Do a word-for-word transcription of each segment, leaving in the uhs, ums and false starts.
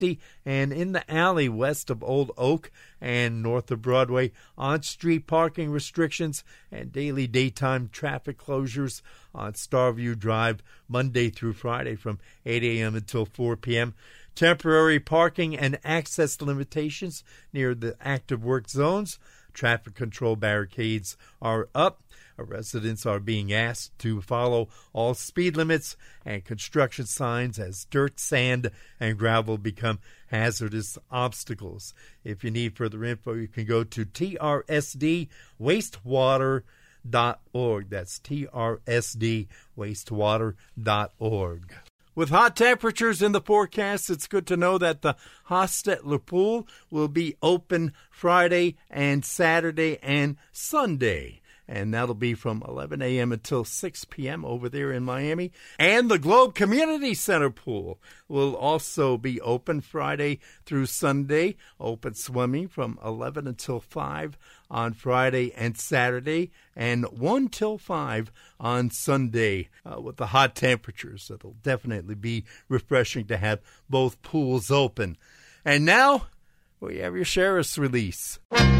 Schenectady, and in the alley west of Old Oak and north of Broadway, on-street parking restrictions and daily daytime traffic closures on Starview Drive Monday through Friday from eight a.m. until four p.m. Temporary parking and access limitations near the active work zones. Traffic control barricades are up. Residents are being asked to follow all speed limits and construction signs as dirt, sand, and gravel become hazardous obstacles. If you need further info, you can go to T R S D wastewater dot org. That's T R S D wastewater dot org. With hot temperatures in the forecast, it's good to know that the Hostetler Pool will be open Friday and Saturday and Sunday. And that'll be from eleven a.m. until six p.m. over there in Miami. And the Globe Community Center Pool will also be open Friday through Sunday. Open swimming from eleven until five on Friday and Saturday, and one till five on Sunday. Uh, with the hot temperatures, it'll definitely be refreshing to have both pools open. And now, we have your sheriff's release.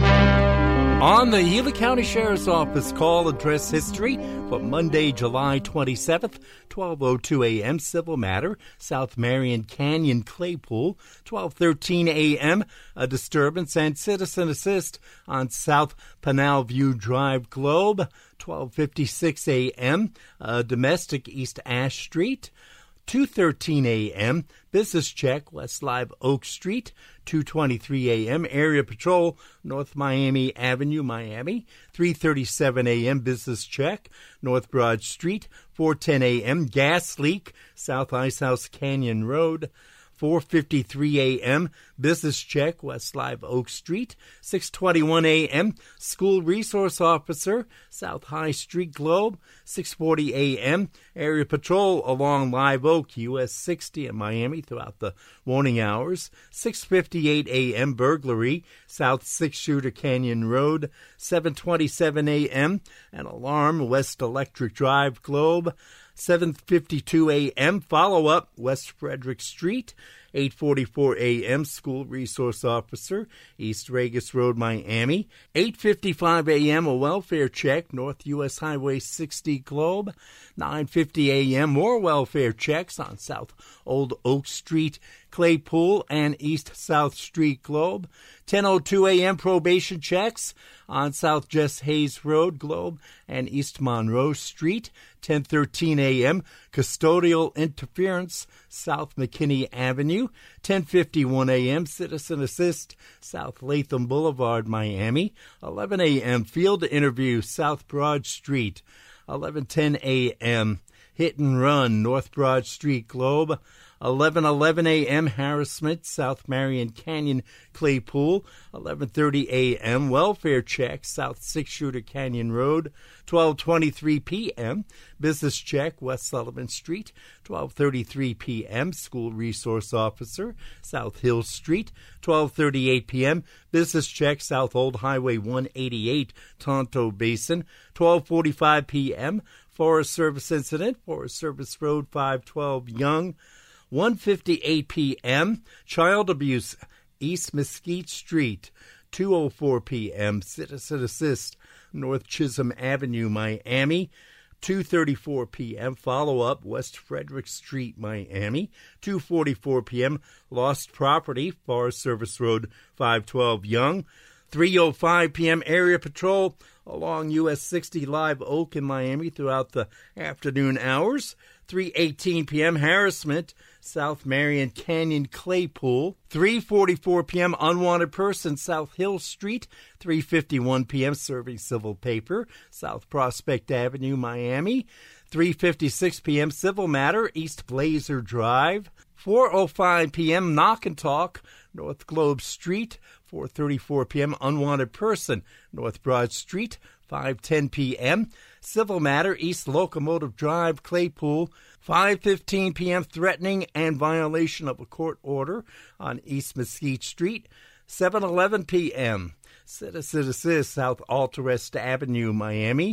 On the Ely County Sheriff's Office call address history for Monday, July twenty-seventh, twelve oh two a.m. Civil matter, South Marion Canyon Claypool, twelve thirteen a.m. A disturbance and citizen assist on South Pinal View Drive Globe, twelve fifty-six a.m. A domestic East Ash Street, two thirteen a.m. Business check West Live Oak Street, two twenty-three a.m. Area patrol North Miami Avenue, Miami, three thirty-seven a.m. Business check North Broad Street, four ten a.m. Gas leak South Icehouse Canyon Road, four fifty-three a.m. Business check West Live Oak Street, six twenty-one a.m. School Resource Officer South High Street Globe, six forty a.m. Area Patrol along Live Oak U S sixty in Miami throughout the morning hours, six fifty-eight a.m. Burglary South Six Shooter Canyon Road, seven twenty-seven a.m. An alarm West Electric Drive Globe, seven fifty-two a.m. Follow-up West Frederick Street, eight forty-four a.m. School Resource Officer East Regis Road, Miami, eight fifty-five a.m. A welfare check North U S Highway sixty Globe, nine fifty a.m. More welfare checks on South Old Oak Street Claypool and East South Street Globe, ten oh two a.m. probation checks on South Jess Hayes Road Globe and East Monroe Street, ten thirteen a.m. custodial interference South McKinney Avenue, ten fifty-one a.m. citizen assist South Latham Boulevard, Miami, eleven a.m. field interview South Broad Street, eleven ten a.m. hit and run North Broad Street Globe, eleven eleven a.m. harassment South Marion Canyon Claypool, eleven thirty a.m. welfare check South Six Shooter Canyon Road, twelve twenty-three p.m. business check West Sullivan Street, twelve thirty-three p.m. school resource officer South Hill Street, twelve thirty-eight p.m. business check South Old Highway one eighty-eight Tonto Basin, twelve forty-five p.m. Forest Service incident Forest Service Road five twelve Young, one fifty-eight p.m. child abuse East Mesquite Street, two oh four p.m. citizen assist North Chisholm Avenue, Miami, two thirty-four p.m. follow-up West Frederick Street, Miami, two forty-four p.m. lost property Forest Service Road five twelve Young, three oh five p.m. area patrol along U S sixty Live Oak in Miami throughout the afternoon hours, three eighteen p.m. harassment South Marion Canyon Claypool, three forty-four p.m. unwanted person South Hill Street, three fifty-one p.m. serving civil paper South Prospect Avenue, Miami, three fifty-six p.m. civil matter East Blazer Drive, four oh five p.m. knock and talk North Globe Street, four thirty-four p.m. unwanted person North Broad Street, five ten p.m. civil matter East Locomotive Drive Claypool, five fifteen p.m. threatening and violation of a court order on East Mesquite Street, seven eleven p.m. citizen assist South Altarest Avenue, Miami,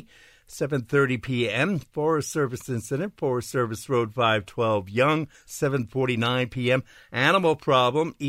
seven thirty p.m., Forest Service incident, Forest Service Road five twelve Young. seven forty-nine p.m., animal problem,